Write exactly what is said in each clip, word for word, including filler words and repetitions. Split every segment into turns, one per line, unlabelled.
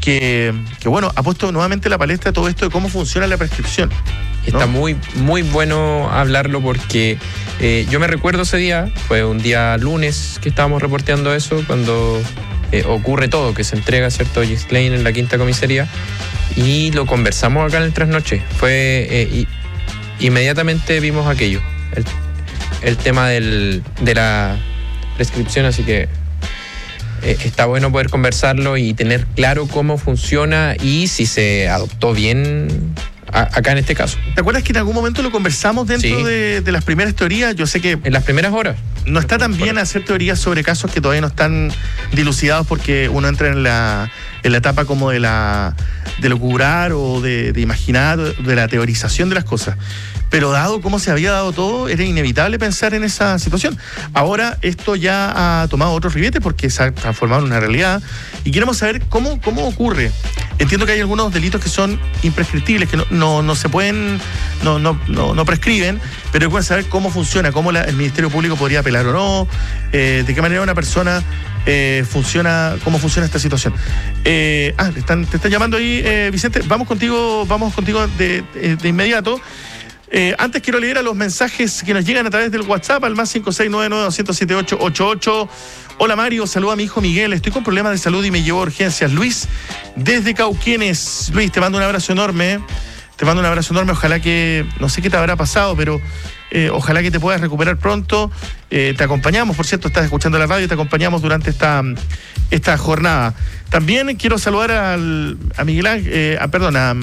que, que bueno, ha puesto nuevamente la palestra todo esto de cómo funciona la prescripción, ¿no?
Está muy, muy bueno hablarlo porque eh, yo me recuerdo ese día, fue un día lunes que estábamos reporteando eso, cuando eh, ocurre todo, que se entrega, ¿cierto?, Ghislaine en la quinta comisaría, y lo conversamos acá en el Trasnoche. Fue, eh, y, inmediatamente vimos aquello, el, el tema del, de la prescripción, así que eh, está bueno poder conversarlo y tener claro cómo funciona y si se adoptó bien a, acá en este caso.
¿Te acuerdas que en algún momento lo conversamos dentro sí. de, de las primeras teorías? Yo sé que...
En las primeras horas.
No está tan bien hacer teorías sobre casos que todavía no están dilucidados, porque uno entra en la, en la etapa como de la de lucurar o de, de imaginar, de la teorización de las cosas. Pero dado cómo se había dado todo, era inevitable pensar en esa situación. Ahora esto ya ha tomado otros ribetes porque se ha transformado en una realidad y queremos saber cómo, cómo ocurre. Entiendo que hay algunos delitos que son imprescriptibles, que no, no, no se pueden, no, no, no, no prescriben, pero queremos saber cómo funciona, cómo la, el Ministerio Público podría apelar o no, eh, de qué manera una persona eh, funciona, cómo funciona esta situación. Eh, ah, te están, te están llamando ahí, eh, Vicente, vamos contigo, vamos contigo de, de, de inmediato. Eh, antes quiero leer a los mensajes que nos llegan a través del WhatsApp al más cinco seis nueve nueve, dos cero siete, ocho ocho ocho. Hola Mario, saluda a mi hijo Miguel, estoy con problemas de salud y me llevo a urgencias. Luis, desde Cauquenes. Luis, te mando un abrazo enorme, te mando un abrazo enorme, ojalá que, no sé qué te habrá pasado, pero eh, ojalá que te puedas recuperar pronto. Eh, te acompañamos, por cierto, estás escuchando la radio, te acompañamos durante esta, esta jornada. También quiero saludar al, a Miguel Ángel, eh, a, perdón, a...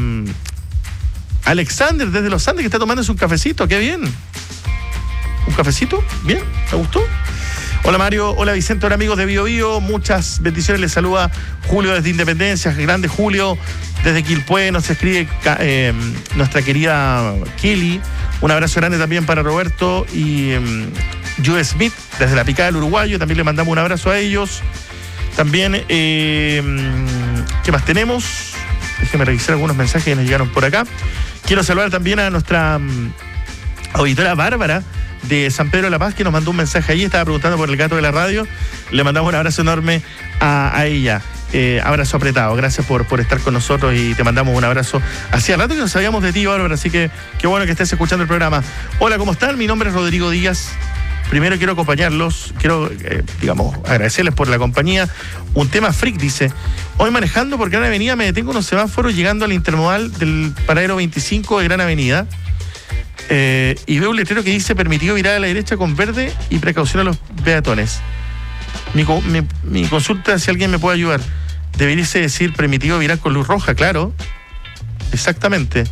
Alexander desde los Andes, que está tomándose un cafecito, qué bien. ¿Un cafecito? ¿Bien? ¿Te gustó? Hola Mario, hola Vicente, hola amigos de Bio Bio, muchas bendiciones, les saluda Julio desde Independencia, grande Julio, desde Quilpué, nos escribe eh, nuestra querida Kelly, un abrazo grande también para Roberto y eh, Joe Smith, desde la Picada del Uruguayo, también le mandamos un abrazo a ellos. También, eh, ¿qué más tenemos? Déjenme revisar algunos mensajes que nos llegaron por acá. Quiero saludar también a nuestra um, auditora Bárbara de San Pedro de la Paz, que nos mandó un mensaje ahí, estaba preguntando por el gato de la radio. Le mandamos un abrazo enorme a, a ella. Eh, abrazo apretado, gracias por, por estar con nosotros y te mandamos un abrazo. Hacía rato que no sabíamos de ti, Bárbara, así que qué bueno que estés escuchando el programa. Hola, ¿cómo están? Mi nombre es Rodrigo Díaz. Primero quiero acompañarlos, quiero, eh, digamos, agradecerles por la compañía. Un tema freak, dice. Hoy manejando por Gran Avenida me detengo en unos semáforos llegando al intermodal del paradero veinticinco de Gran Avenida eh, y veo un letrero que dice permitido virar a la derecha con verde y precaución a los peatones. Mi, mi, mi consulta, si alguien me puede ayudar, debería decir permitido virar con luz roja, claro. Exactamente.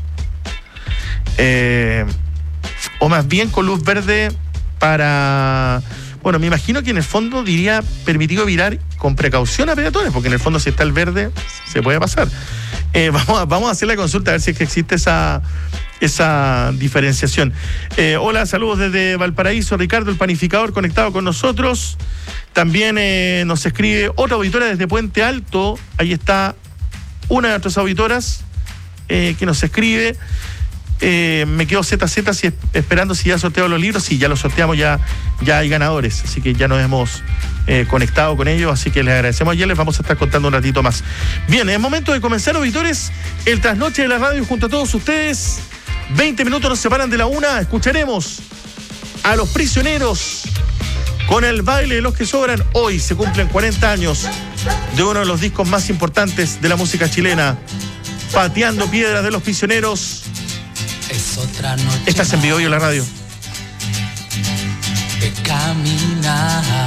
Eh, o más bien con luz verde para... Bueno, me imagino que en el fondo diría permitido virar con precaución a peatones, porque en el fondo si está el verde se puede pasar. Eh, vamos, a, vamos a hacer la consulta a ver si es que existe esa, esa diferenciación. Eh, hola, saludos desde Valparaíso, Ricardo, el panificador, conectado con nosotros. También eh, nos escribe otra auditora desde Puente Alto. Ahí está una de nuestras auditoras eh, que nos escribe. Eh, me quedo Z Z si, esperando si ya sorteado los libros. Sí, ya los sorteamos, ya, ya hay ganadores, así que ya nos hemos eh, conectado con ellos, así que les agradecemos. Ya les vamos a estar contando un ratito más. Bien, es momento de comenzar, auditores, el trasnoche de la radio junto a todos ustedes. veinte minutos nos separan de la una. Escucharemos a Los Prisioneros con el baile de los que sobran. Hoy se cumplen cuarenta años de uno de los discos más importantes de la música chilena, Pateando Piedras de Los Prisioneros.
Es otra noche.
Estás en Bio Bio la radio.
De caminar